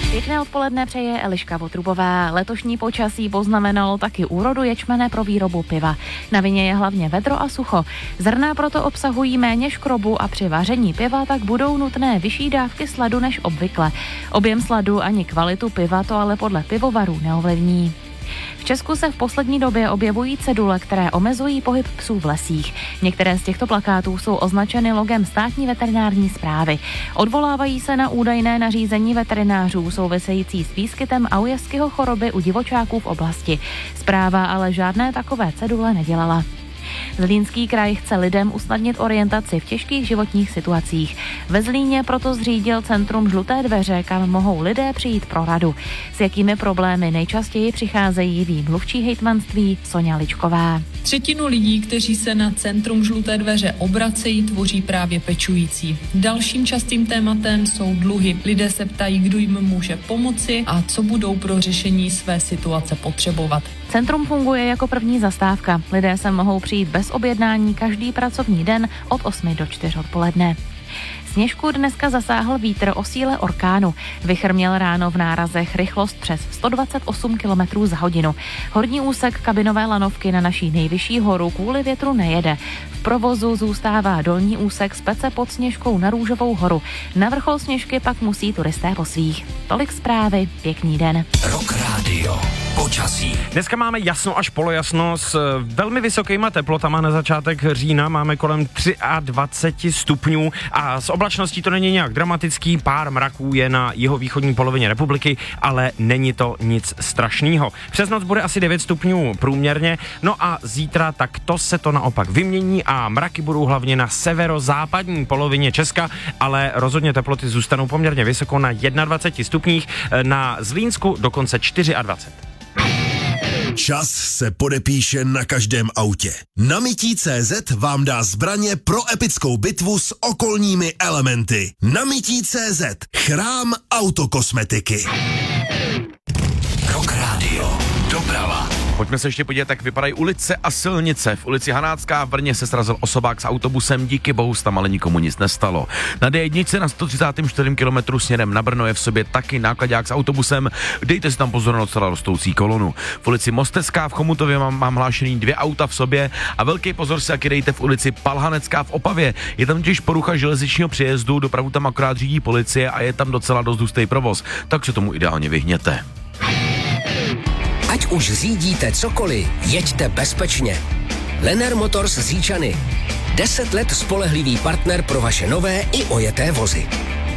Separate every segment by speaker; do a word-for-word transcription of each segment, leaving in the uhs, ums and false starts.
Speaker 1: Pěkné odpoledne přeje Eliška Votrubová. Letošní počasí poznamenalo taky úrodu ječmene pro výrobu piva. Na vině je hlavně vedro a sucho. Zrna proto obsahují méně škrobu a při vaření piva tak budou nutné vyšší dávky sladu než obvykle. Objem sladu ani kvalitu piva to ale podle pivovarů neovlivní. V Česku se v poslední době objevují cedule, které omezují pohyb psů v lesích. Některé z těchto plakátů jsou označeny logem státní veterinární správy. Odvolávají se na údajné nařízení veterinářů související s výskytem Aujaskyho choroby u divočáků v oblasti. Správa ale žádné takové cedule nedělala. Zlínský kraj chce lidem usnadnit orientaci v těžkých životních situacích. Ve Zlíně proto zřídil centrum Žluté dveře, kam mohou lidé přijít pro radu. S jakými problémy nejčastěji přicházejí, ví mluvčí hejtmanství Soňa Ličková.
Speaker 2: Třetinu lidí, kteří se na centrum Žluté dveře obracejí, tvoří právě pečující. Dalším častým tématem jsou dluhy. Lidé se ptají, kdo jim může pomoci a co budou pro řešení své situace potřebovat.
Speaker 1: Centrum funguje jako první zastávka. Lidé se mohou přijít bez objednání každý pracovní den od osmi do čtyř odpoledne. Sněžku dneska zasáhl vítr o síle orkánu. Vichr měl ráno v nárazech rychlost přes sto dvacet osm kilometrů za hodinu. Horní úsek kabinové lanovky na naší nejvyšší horu kvůli větru nejede. V provozu zůstává dolní úsek z Pece pod Sněžkou na Růžovou horu. Na vrchol Sněžky pak musí turisté po svých. Tolik zprávy, pěkný den.
Speaker 3: Rock Radio. Počasí.
Speaker 4: Dneska máme jasno až polojasno s velmi vysokýma teplotama. Na začátek října máme kolem dvacet tři stupňů a s oblačností to není nějak dramatický. Pár mraků je na jihovýchodní polovině republiky, ale není to nic strašného. Přes noc bude asi devět stupňů průměrně, no a zítra tak to se to naopak vymění a mraky budou hlavně na severozápadní polovině Česka, ale rozhodně teploty zůstanou poměrně vysoko na dvacet jedna stupních, na Zlínsku dokonce dvacet čtyři.
Speaker 3: Čas se podepíše na každém autě. Namití tečka cé zet vám dá zbraně pro epickou bitvu s okolními elementy. Namití tečka cé zet. Chrám autokosmetiky. Rock Radio. Doprava.
Speaker 5: Pojďme se ještě podívat, jak vypadají ulice a silnice. V ulici Hanácká v Brně se srazil osobák s autobusem, díky bohu tam ale nikomu nic nestalo. Na dé jedna na sto třicet čtyři kilometrů směrem na Brno je v sobě taky nákladák s autobusem. Dejte si tam pozor na docela rostoucí kolonu. V ulici Mostecká v Chomutově mám, mám hlášený dvě auta v sobě a velký pozor si taky dejte v ulici Palhanecká v Opavě. Je tam totiž porucha železničního přejezdu, dopravu tam akorát řídí policie a je tam docela dost hustý provoz, tak se tomu ideálně vyhněte.
Speaker 6: Ať už řídíte cokoliv, jeďte bezpečně. Lenner Motors z Říčany. Deset let spolehlivý partner pro vaše nové i ojeté vozy.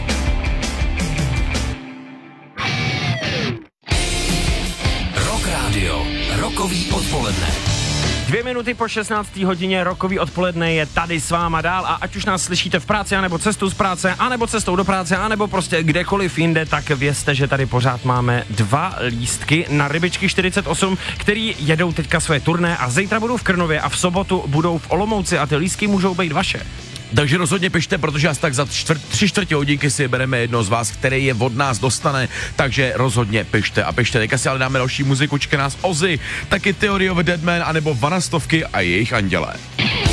Speaker 3: Rock Radio. Rokový odpoledne.
Speaker 4: Dvě minuty po šestnácté hodině rokový odpoledne je tady s váma dál a ať už nás slyšíte v práci, anebo cestou z práce, anebo cestou do práce, anebo prostě kdekoliv jinde, tak vězte, že tady pořád máme dva lístky na Rybičky čtyřicet osm, který jedou teďka své turné a zítra budou v Krnově a v sobotu budou v Olomouci a ty lístky můžou být vaše.
Speaker 5: Takže rozhodně pište, protože asi tak za čtvrt, tři čtvrtě hodinky si bereme jedno z vás, který je od nás dostane, takže rozhodně pište a pište. Teďka si ale dáme další muziku, čeká nás Ozzy, taky Theory of a Dead Man, anebo Vanastovky a jejich anděle.